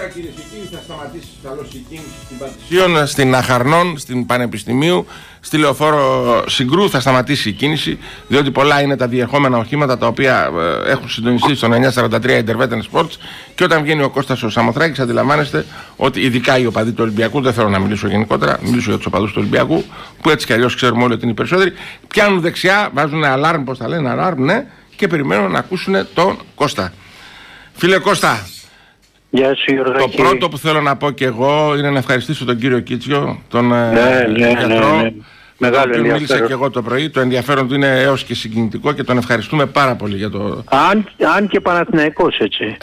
τώρα, κυρίες και κύριοι, θα σταματήσει καλώς η κίνηση στην Πατησίων, στην Αχαρνών, στην Πανεπιστημίου, στη Λεωφόρο Συγκρού θα σταματήσει η κίνηση, διότι πολλά είναι τα διερχόμενα οχήματα τα οποία έχουν συντονιστεί στο 943 Intervetten Sports, και όταν βγαίνει ο Κώστας ο Σαμοθράκης αντιλαμβάνεστε ότι ειδικά οι οπαδοί του Ολυμπιακού, δεν θέλω να μιλήσω γενικότερα, μιλήσω για τους οπαδούς του Ολυμπιακού, που έτσι κι αλλιώς ξέρουμε όλοι ότι είναι οι περισσότεροι, πιάνουν δεξιά, βάζουν αλάρμ, πώς τα λένε, αλάρμ, ναι, και περιμένουν να ακούσουν τον Κώστα. Φίλε Κώστα, γεια σου, το πρώτο που θέλω να πω και εγώ είναι να ευχαριστήσω τον κύριο Κίτσιο, τον γιατρό, μεγάλο ενδιαφέρον. Μίλησα και εγώ το πρωί, το ενδιαφέρον του είναι έως και συγκινητικό και τον ευχαριστούμε πάρα πολύ για το... Αν και Παναθηναϊκός, έτσι.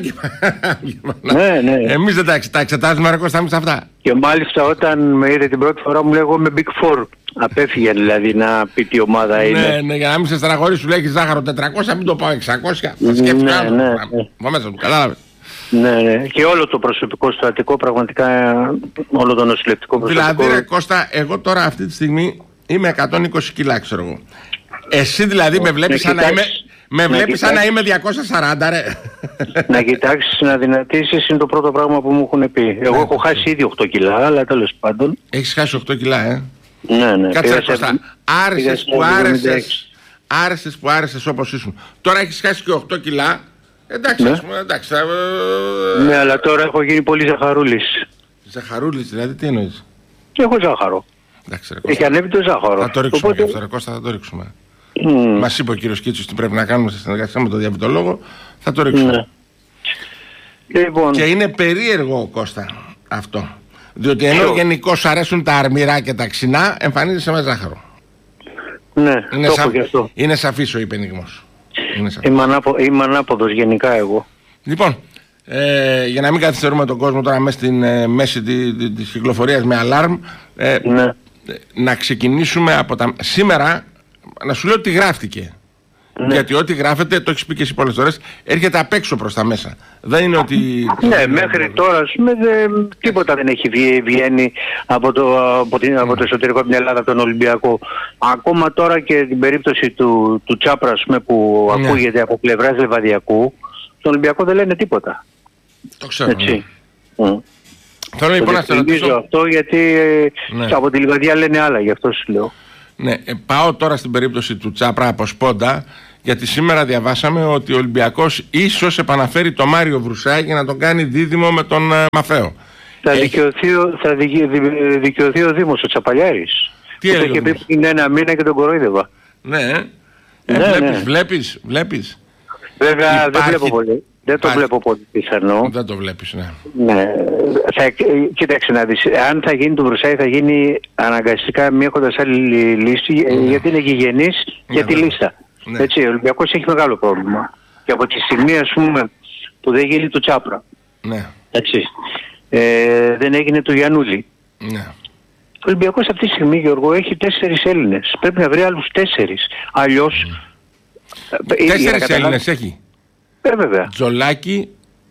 Ναι. Εμείς δεν τα εξετάζουμε, ρε Κώστα, εμείς αυτά. Και μάλιστα όταν με είδε την πρώτη φορά μου λέει εγώ με Big Four. Απέφυγε δηλαδή να πει τι ομάδα είναι. Ναι, για να μην σε στεναχωρήσει, σου λέει έχει ζάχαρο 400, μην το πάω 600. Θα σκέφτομαι από μέσα του, κατάλαβε. Ναι. Και όλο το προσωπικό στο Αττικό, πραγματικά όλο το νοσηλευτικό προσωπικό. Δηλαδή, ρε Κώστα, εγώ τώρα αυτή τη στιγμή είμαι 120 κιλά, ξέρω εγώ. Εσύ δηλαδή με βλέπεις σαν να είμαι... Με βλέπεις σαν να είμαι 240, ρε. Να κοιτάξεις να δυνατήσεις είναι το πρώτο πράγμα που μου έχουν πει. Εγώ έχω χάσει ήδη 8 κιλά, αλλά τέλος πάντων. Έχεις χάσει 8 κιλά, Ναι. Κάτσε, Κώστα. Άρεσες που άρεσες όπως ήσουν. Τώρα έχεις χάσει και 8 κιλά. Εντάξει, ας πούμε, εντάξει. Ναι, αλλά τώρα έχω γίνει πολύ ζαχαρούλης. Ζαχαρούλης, δηλαδή τι εννοείς? Έχω ζάχαρο. Εντάξει, έχει ανέβει το ζάχαρο. Θα το ρίξουμε, οπότε... αυτό, ρε Κώστα, θα το ρίξουμε. Μας είπε ο κύριος Κίτσος τι πρέπει να κάνουμε σε συνεργασία με τον διαβητολόγο. Θα το ρίξουμε. Λοιπόν. Και είναι περίεργο, Κώστα, αυτό. Διότι ενώ γενικώς αρέσουν τα αρμυρά και τα ξινά, εμφανίζεσαι με ζάχαρο. Ναι, είναι σαφής ο υπενιγμός. Είμαι ανάποδος γενικά εγώ. Λοιπόν, για να μην καθυστερούμε τον κόσμο τώρα μέσα στην μέση της κυκλοφορίας με αλάρμ, να ξεκινήσουμε από τα... Σήμερα, να σου λέω τι γράφτηκε. Γιατί ό,τι γράφεται, το έχεις πει και εσύ πολλές φορές, έρχεται απ' έξω προς τα μέσα. Δεν είναι ότι... Ναι, μέχρι τώρα τίποτα δεν έχει βγαίνει από το εσωτερικό από την Ελλάδα, από τον Ολυμπιακό. Ακόμα τώρα και την περίπτωση του Τσάπρα, που ακούγεται από πλευράς Λεβαδιακού, στον Ολυμπιακό δεν λένε τίποτα. Το ξέρω. Έτσι. Θέλω λοιπόν να σε ρωτήσω αυτό, γιατί από τη Λιβαδιά λένε άλλα, γι' αυτό σου λέω. Ναι, πάω τώρα στην περίπτωση του Τσάπρα από Σπόντα, γιατί σήμερα διαβάσαμε ότι ο Ολυμπιακός ίσως επαναφέρει τον Μάριο Βρουσάη για να τον κάνει δίδυμο με τον Μαφαίο. Θα δικαιωθεί ο Δήμος, ο Τσαπαλιάρης. Τι έλεγε? Είχε πει πριν ένα μήνα και τον κορόιδευα. Ναι. Βλέπεις. Βέβαια δεν βλέπω πολύ. Δεν το βλέπω πολύ πιθανό. Δεν το βλέπεις, ναι. Κοίταξε να δεις. Αν θα γίνει το Βρουσάη θα γίνει αναγκαστικά μη έχοντας άλλη λύση, γιατί είναι γηγενής για τη λίστα. Έτσι, ο Ολυμπιακός έχει μεγάλο πρόβλημα. Και από τη στιγμή, ας πούμε, που δεν γίνει το Τσάπρα. Έτσι. Δεν έγινε το Γιαννούλη. Ο Ολυμπιακός αυτή τη στιγμή, Γιώργο, έχει 4 Έλληνες. Πρέπει να βρει άλλους 4. Αλλιώς... 4 Έλληνες έχει. Βέβαια. Τζολάκη,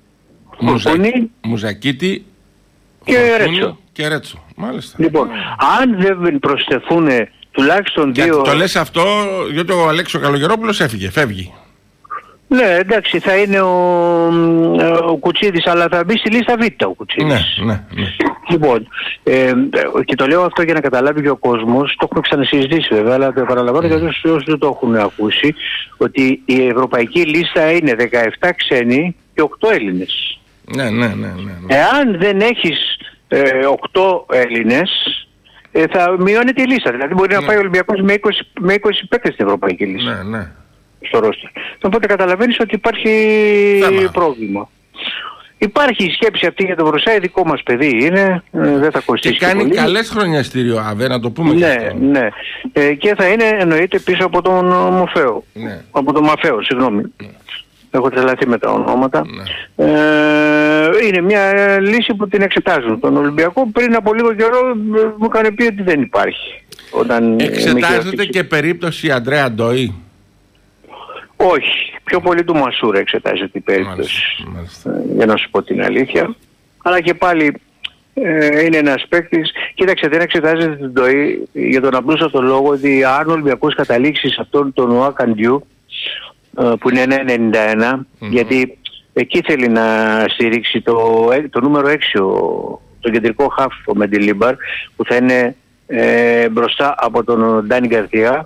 Μουζακίτη και Ρέτσο. Μάλιστα. Λοιπόν, αν δεν προσθεθούν τουλάχιστον 2... Το λες αυτό γιατί ο Αλέξης ο Καλογερόπουλος φεύγει. Ναι, εντάξει, θα είναι ο Κουτσίδης, αλλά θα μπει στη λίστα Β ο Κουτσίδης. Ναι. Λοιπόν, και το λέω αυτό για να καταλάβει και ο κόσμος, το έχουμε ξανασυζητήσει βέβαια, αλλά το επαναλαμβάνω για όσους δεν το έχουν ακούσει, ότι η ευρωπαϊκή λίστα είναι 17 ξένοι και 8 Έλληνες. Ναι. Εάν δεν έχεις 8 Έλληνες, θα μειώνεται η λίστα. Δηλαδή μπορεί να πάει ο Ολυμπιακός με 20 παίκτες στην ευρωπαϊκή λίστα. Ναι. Στο ρόστερ. Οπότε καταλαβαίνεις ότι υπάρχει πρόβλημα. Υπάρχει η σκέψη αυτή για τον Βρουσάη, δικό μας παιδί είναι, δεν θα κοστίσει. Και κάνει καλές χρονιαστήριο, Αβέ, να το πούμε. Ναι. Και θα είναι εννοείται πίσω από τον Μαφαίο. Από τον Μαφαίο, συγγνώμη. Έχω τρελαθεί με τα ονόματα. Είναι μια λύση που την εξετάζουν. Τον Ολυμπιακό πριν από λίγο καιρό μου είχαν πει ότι δεν υπάρχει. Εξετάζεται και περίπτωση Αντρέα Ντοή? Όχι. Πιο πολύ του Μασούρα εξετάζεται η περίπτωση. Για να σου πω την αλήθεια. Αλλά και πάλι είναι ένας παίκτης. Κοίταξε, δεν εξετάζεται την Ντοή για τον απλούστατο λόγο ότι αν ο Ολυμπιακός καταλήξει σε αυτόν τον Ουακαντιού που είναι 1,91, γιατί εκεί θέλει να στηρίξει το νούμερο 6, το κεντρικό χαφ, ο Μεντιλίμπαρ, που θα είναι μπροστά από τον Ντάνι Γκαρθία.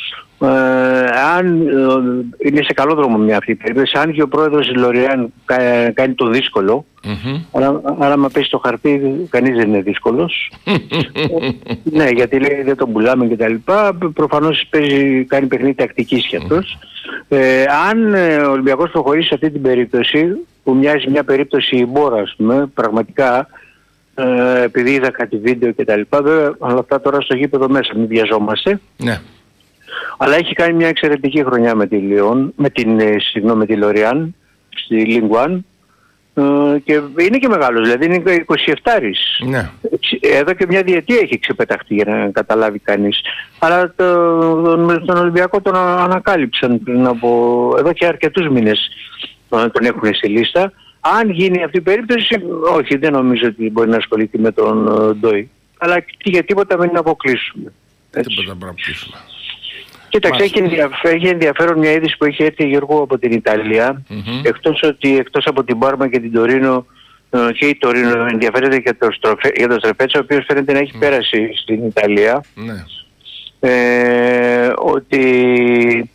Αν είναι σε καλό δρόμο μια αυτή η περίπτωση, αν και ο πρόεδρος Λοριάν κάνει το δύσκολο, άρα άμα πέσει το χαρτί κανείς δεν είναι δύσκολος. Ναι, γιατί λέει δεν τον πουλάμε και τα λοιπά. Προφανώς κάνει παιχνίδι τακτικής κι αυτός. Αν ο Ολυμπιακός προχωρήσει σε αυτή την περίπτωση, που μοιάζει μια περίπτωση μπόρα, ας πούμε, πραγματικά, επειδή είδα κάτι βίντεο και τα λοιπά, βέβαια όλα αυτά τώρα στο γήπεδο μέσα, μην βιαζόμαστε. Ναι. Αλλά έχει κάνει μια εξαιρετική χρονιά με τη Λιόν, με τη Λοριάν, στη Ligue 1, και είναι και μεγάλος, δηλαδή είναι 27. Ναι. Εδώ και μια διετία έχει ξεπεταχτεί για να καταλάβει κανείς. Αλλά τον Ολυμπιακό τον ανακάλυψαν πριν από εδώ και αρκετούς μήνες, τον έχουν στη λίστα. Αν γίνει αυτή η περίπτωση, όχι, δεν νομίζω ότι μπορεί να ασχοληθεί με τον Ντόι. Αλλά για τίποτα μην αποκλείσουμε. Τίποτα να αποκλείσουμε. Κοίταξε, έχει ενδιαφέρον μια είδηση που έχει έρθει, Γιώργο, από την Ιταλία. Εκτός από την Πάρμα και την Τωρίνο, και η Τωρίνο ενδιαφέρεται για το Στρεφέτσα, ο οποίος φαίνεται να έχει πέρασει στην Ιταλία. Ότι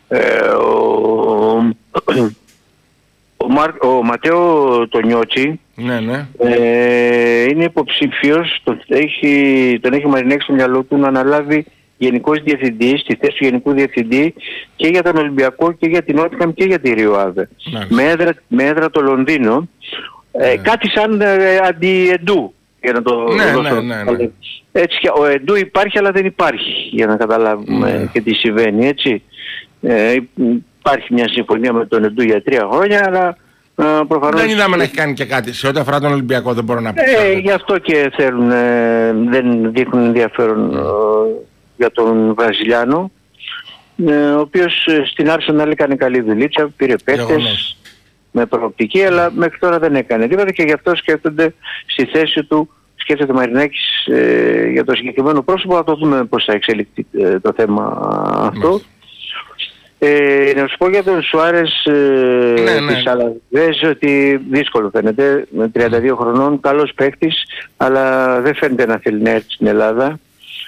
ο Ματέο Τονιότσι είναι υποψήφιος, τον έχει μαρινέξει στο μυαλό του να αναλάβει γενικός διευθυντής, στη θέση του γενικού διευθυντή και για τον Ολυμπιακό και για την Νότιχαμ και για τη Ρίο Άβε. Με έδρα το Λονδίνο. Κάτι σαν αντι-Εντού, για να το δώσω. Έτσι, ο Εντού υπάρχει αλλά δεν υπάρχει, για να καταλάβουμε και τι συμβαίνει, έτσι. Υπάρχει μια συμφωνία με τον Εντού για 3 χρόνια, αλλά προφανώς... Δεν είδαμε να έχει κάνει και κάτι. Σε ό,τι αφορά τον Ολυμπιακό δεν μπορώ να πω. Γι' αυτό και θέλουν, δεν δείχνουν ενδιαφέρον για τον Βραζιλιάνο, ο οποίος στην Arsenal έκανε καλή δουλίτσα, πήρε παίκτες με προοπτική, αλλά μέχρι τώρα δεν έκανε τίποτα και γι' αυτό σκέφτονται στη θέση του, σκέφτεται ο Μαρινάκης για το συγκεκριμένο πρόσωπο. Θα το δούμε πώς θα εξελιχθεί το θέμα αυτό. Να σου πω για τον Σουάρες της Αλαβές ότι δύσκολο φαίνεται, με 32 χρονών, καλός παίκτης, αλλά δεν φαίνεται να θέλει να έρθει στην Ελλάδα.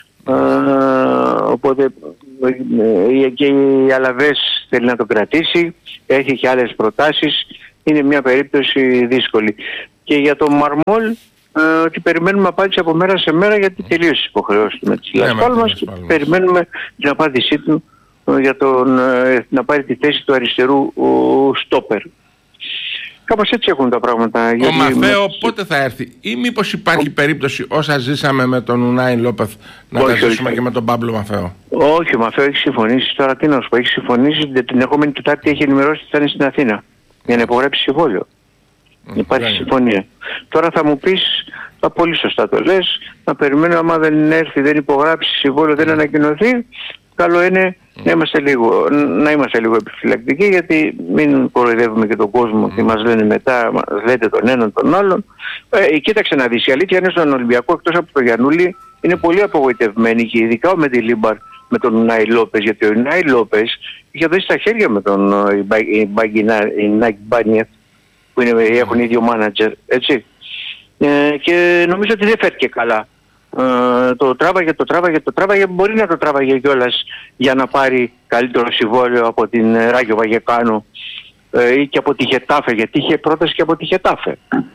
Οπότε και η Αλαβές θέλει να το κρατήσει, έχει και άλλες προτάσεις, είναι μια περίπτωση δύσκολη. Και για τον Μαρμόλ, ότι περιμένουμε απάντηση από μέρα σε μέρα, γιατί τελείωσε η υποχρεώση του με τις Λας Πάλμας και περιμένουμε την απάντησή του για να πάρει τη θέση του αριστερού στόπερ. Κάπως έτσι έχουν τα πράγματα. Ο Μαφέο πότε θα έρθει, ή μήπως υπάρχει περίπτωση όσα ζήσαμε με τον Ουνάι Λόπεθ να τα ζήσουμε και με τον Πάμπλο Μαφέο? Όχι, ο Μαφέο έχει συμφωνήσει. Τώρα τι να σου πω, έχει συμφωνήσει, την επόμενη Τετάρτη έχει ενημερώσει ότι θα είναι στην Αθήνα για να υπογράψει συμβόλαιο. Υπάρχει συμφωνία. Τώρα θα μου πεις, πολύ σωστά το λες, να περιμένω άμα δεν έρθει, δεν υπογράψει συμβόλαιο, δεν ανακοινωθεί. Καλό είναι να είμαστε λίγο επιφυλακτικοί, γιατί μην κοροϊδεύουμε και τον κόσμο και μας λένε μετά, μας λέτε τον έναν τον άλλον. Κοίταξε να δεις, η αλήθεια είναι στον Ολυμπιακό, εκτός από τον Γιαννούλη, είναι πολύ απογοητευμένοι και ειδικά ο Μεντιλίμπαρ με τον Ουνάι Λόπες, γιατί ο Ουνάι Λόπες είχε δώσει τα χέρια με τον Νάικ Μπάνιεφ, που έχουν ίδιο μάνατζερ, έτσι. Και νομίζω ότι δεν φέρθηκε καλά. Το τράβαγε, μπορεί να το τράβαγε κιόλας για να πάρει καλύτερο συμβόλαιο από την Ράγιο Βαγεκάνο ή και από τη Χετάφε, γιατί είχε πρόταση και από τη Χετάφε.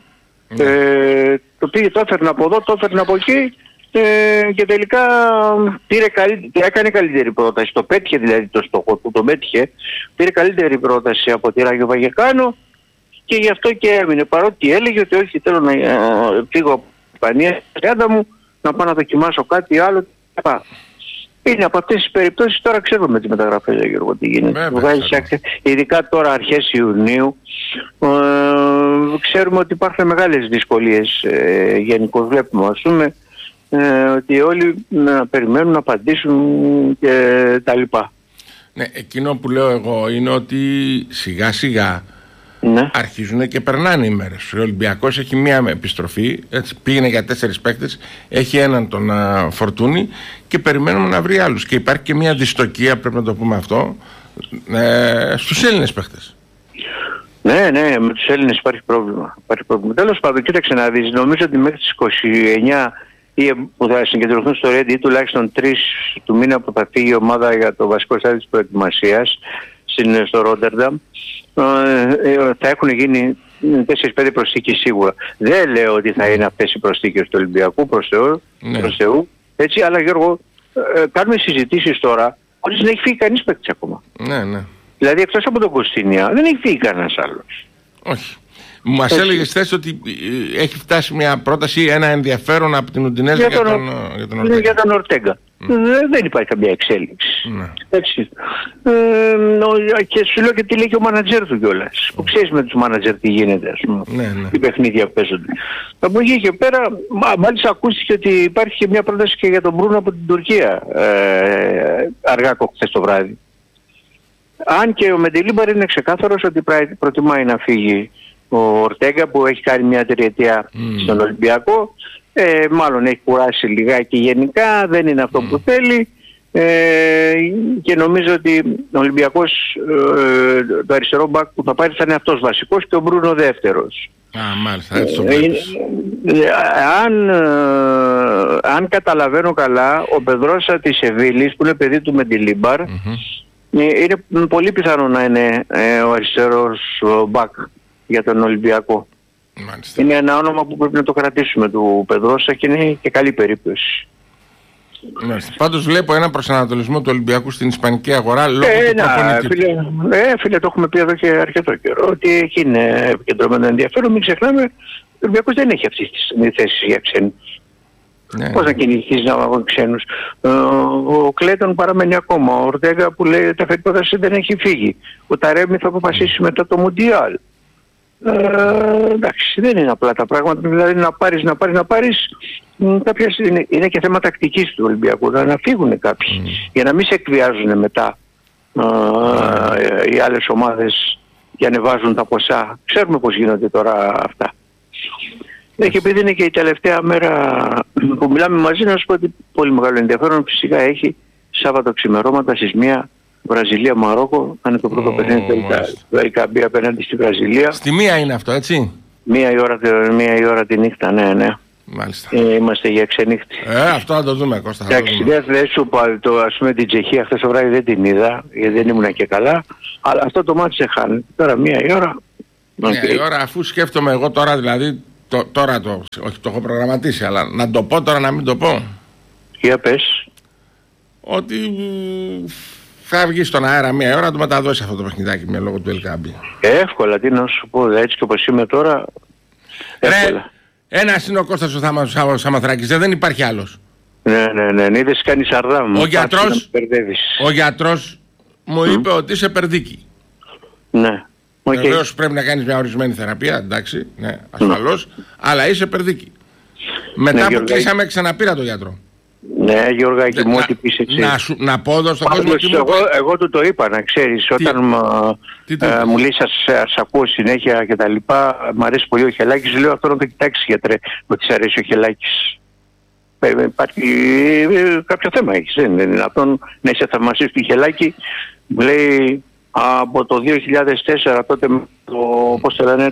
Το πήγε, το έφερνε από εδώ, το έφερνε από εκεί και τελικά έκανε καλύτερη πρόταση. Το πέτυχε δηλαδή το στόχο του, το πέτυχε. Πήρε καλύτερη πρόταση από τη Ράγιο Βαγεκάνο και γι' αυτό και έμεινε. Παρότι έλεγε ότι όχι, θέλω να φύγω από την Ισπανία, μου να πάω να δοκιμάσω κάτι άλλο. Είναι από αυτές τις περιπτώσεις. Τώρα ξέρουμε τις μεταγραφές, Γιώργο, τι γίνεται. Ειδικά τώρα αρχές Ιουνίου ξέρουμε ότι υπάρχουν μεγάλες δυσκολίες. Γενικώς βλέπουμε, ας πούμε, ότι όλοι να περιμένουν να απαντήσουν και τα λοιπά. Ναι, εκείνο που λέω εγώ είναι ότι σιγά σιγά αρχίζουν και περνάνε οι μέρες. Ο Ολυμπιακός έχει μία επιστροφή, έτσι, πήγαινε για 4 παίκτες, έχει έναν τον Φορτούνη και περιμένουμε να βρει άλλους. Και υπάρχει και μία δυστοκία, πρέπει να το πούμε αυτό, στους Έλληνες παίκτες. Ναι, με τους Έλληνες υπάρχει πρόβλημα. Τέλος πάντων, κοίταξε να δεις, νομίζω ότι μέχρι τις 29 ή που θα συγκεντρωθούν στο Ρέντι ή τουλάχιστον 3 του μήνα που θα φύγει η ομάδα για το βασικό στάδιο της προετοιμασίας στο Ρότερνταμ, θα έχουν γίνει 4-5 προσθήκες σίγουρα. Δεν λέω ότι θα είναι αυτές οι προσθήκες του Ολυμπιακού, προς Θεού, έτσι, αλλά Γιώργο, κάνουμε συζητήσεις τώρα χωρίς να έχει φύγει κανείς παίκτης ακόμα. Ναι. Δηλαδή εκτός από τον Κωστίνια δεν έχει φύγει κανένας άλλος. Όχι. Μας έλεγες χθες ότι έχει φτάσει μια πρόταση, ένα ενδιαφέρον από την Ουντινέζα για τον Ορτέγκα. Δεν υπάρχει καμία εξέλιξη. Έτσι. Και σου λέω και τι λέει και ο μάνατζερ του κιόλας. Που ξέρεις με τους μάνατζερ τι γίνεται, ας πούμε. Τι παιχνίδια παίζονται. Από εκεί και πέρα, μάλιστα ακούστηκε ότι υπάρχει και μια πρόταση και για τον Μπρούνο από την Τουρκία. Αργά χθες το βράδυ. Αν και ο Μεντελίμπαρ είναι ξεκάθαρος ότι προτιμάει να φύγει ο Ορτέγκα που έχει κάνει μια τριετία στον Ολυμπιακό, μάλλον έχει κουράσει λιγάκι γενικά, δεν είναι αυτό που θέλει, και νομίζω ότι ο Ολυμπιακός το αριστερό μπακ που θα πάρει θα είναι αυτός βασικός και ο Μπρούνο δεύτερος. Μάλιστα, έτσι το βλέπεις. Αν καταλαβαίνω καλά, ο Πεδρόσα της Σεβίλης που είναι παιδί του Μεντελίμπαρ, είναι πολύ πιθανό να είναι ο αριστερός μπακ για τον Ολυμπιακό. Μάλιστα. Είναι ένα όνομα που πρέπει να το κρατήσουμε του Πεδρόσα και είναι και καλή περίπτωση. Μάλιστα. Πάντως βλέπω ένα προσανατολισμό του Ολυμπιακού στην ισπανική αγορά λόγω του προπονητή. Φίλε, το έχουμε πει εδώ και αρκετό καιρό ότι εκεί είναι επικεντρωμένο ενδιαφέρον. Μην ξεχνάμε, ο Ολυμπιακός δεν έχει αυτή τη θέση για ξένους. Πώς να κυνηγηθείς να αγωνει ξένους. Ο Κλέτον παραμένει ακόμα. Ο Ορτέγκα που λέει ότι η πρόταση δεν έχει φύγει. Ο Ταρέμι θα αποφασίσει μετά το Μουντιάλ. Εντάξει, δεν είναι απλά τα πράγματα. Δηλαδή να πάρεις κάποιες, είναι και θέμα τακτικής του Ολυμπιακού. Να φύγουν κάποιοι για να μην σε εκβιάζουν μετά οι άλλες ομάδες και ανεβάζουν τα ποσά. Ξέρουμε πώς γίνονται τώρα αυτά. Και επειδή είναι και η τελευταία μέρα που μιλάμε μαζί, να σου πω ότι πολύ μεγάλο ενδιαφέρον φυσικά έχει Σάββατο ξημερώματα στις 1 Βραζιλία-Μαρόκο. Θα είναι το πρώτο παιχνίδι του LKB απέναντι στη Βραζιλία. Στη 1 είναι αυτό, έτσι? 1 η ώρα τη νύχτα, ναι. Μάλιστα. Είμαστε για ξενύχτη. Αυτό θα το δούμε, Κώστα. Εντάξει, δεν σου πω, ας πούμε την Τσεχία χθες το βράδυ δεν την είδα, γιατί δεν ήμουν και καλά. Αλλά αυτό το μάτι σε χάνει. Τώρα 1 η ώρα. 1 η ώρα, αφού σκέφτομαι εγώ τώρα δηλαδή. Όχι το έχω προγραμματίσει, αλλά να το πω τώρα, να μην το πω. Για πες. Ότι θα βγει στον αέρα 1 η ώρα να το μεταδώσει αυτό το παιχνιδάκι με λόγω του LKB. Εύκολα, τι να σου πω, έτσι και όπως είμαι τώρα. Εύκολα. Ένας είναι ο Κώστας ο Σαμαθράκης, δεν υπάρχει άλλος. Ναι, είδες κάνει σαρδά μου. Ο γιατρός μου είπε ότι είσαι περδίκη. Ναι. Βεβαίως πρέπει να κάνεις μια ορισμένη θεραπεία, εντάξει, ναι, ασφαλώς, αλλά είσαι περδίκη. Μετά που κλείσαμε ξαναπήρα τον γιατρό. Ναι, Γιώργακη μου, ό,τι πεις έτσι. Να πω εδώ στον κόσμο τι μου είπε. Εγώ του το είπα, να ξέρεις, όταν μου λέει σας ακούω συνέχεια και τα λοιπά, μ' αρέσει πολύ ο Χελάκης, λέω αυτό να το κοιτάξεις γιατρέ, ότι σ' αρέσει ο Χελάκης. Υπάρχει κάποιο θέμα έχεις, δεν είναι δυνατόν να είσαι θαυμαστής του Χελάκη. Μου λέει από το 2004 τότε πώς το λένε,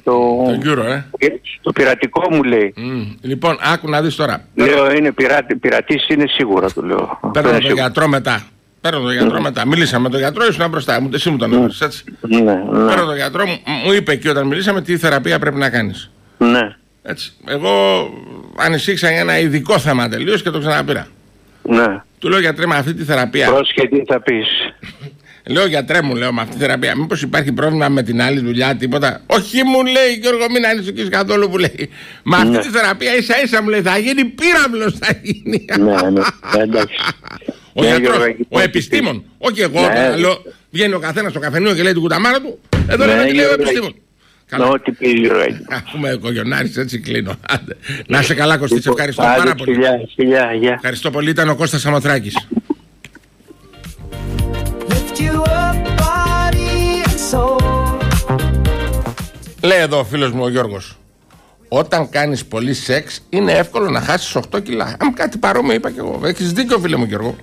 το πειρατικό μου λέει. Λοιπόν, άκου να δεις τώρα. Λέω είναι πειρατής είναι σίγουρα, του λέω. Παίρνω τον γιατρό μετά. Μιλήσαμε με τον γιατρό, ήσουν μπροστά μου, εσύ μου τον έδωσες, έτσι. Παίρνω τον γιατρό, μου είπε εκεί όταν μιλήσαμε τι θεραπεία πρέπει να κάνεις. Ναι. Έτσι. Εγώ ανησύχησα για ένα ειδικό θέμα τελείως και το ξαναπήρα. Ναι. Του λέω γιατρέ με αυτή τη θεραπεία. Πρόσχε τι θα πεις. Λέω γιατρέ μου, λέω με αυτή τη θεραπεία, μήπως υπάρχει πρόβλημα με την άλλη δουλειά, τίποτα? Όχι, μου λέει Γιώργο, μην ανησυχείς καθόλου, μου λέει. Με αυτή τη θεραπεία ίσα ίσα μου λέει θα γίνει πύραυλος, θα γίνει. Ναι, εντάξει. Ο γιατρός, ο επιστήμον, όχι εγώ, λέω, βγαίνει ο καθένας στο καφενείο και λέει την κουταμάρα του, εδώ λέει ο επιστήμον. Ό,τι πει, Γιώργο. Αφού με κογιονάρεις, έτσι κλείνω. Να είσαι καλά, Κωστή, σε ευχαριστώ πάρα πολύ. Ευχαριστώ πολύ, ήταν ο Κώστας Σαμαθράκης. Λέει εδώ ο φίλος μου ο Γιώργος, όταν κάνεις πολύ σεξ είναι εύκολο να χάσεις 8 κιλά. Αν κάτι παρόμοιο είπα και εγώ. Έχεις δίκιο, φίλε μου Γιώργο.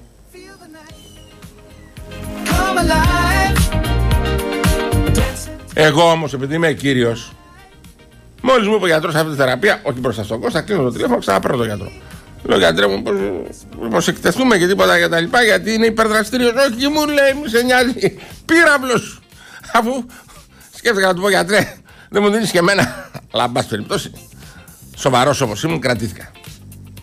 Εγώ όμως, επειδή είμαι κύριος, μόλις μου είπε ο γιατρός αυτή τη θεραπεία, όχι μπροστά στον Κώστα, κλείνω το τηλέφωνο, ξαναπαίρνω τον γιατρό. Λέω, γιατρέ μου, πως εκτεθούμε και τίποτα για τα λοιπά, γιατί είναι υπερδραστήριος. Όχι, μου λέει, μη σε νοιάζει, πύραυλος. Αφού σκέφτηκα να του πω, γιατρέ, δεν μου δίνεις και εμένα. Αλλά, εν πάση περιπτώσει, σοβαρός όπως ήμουν, κρατήθηκα.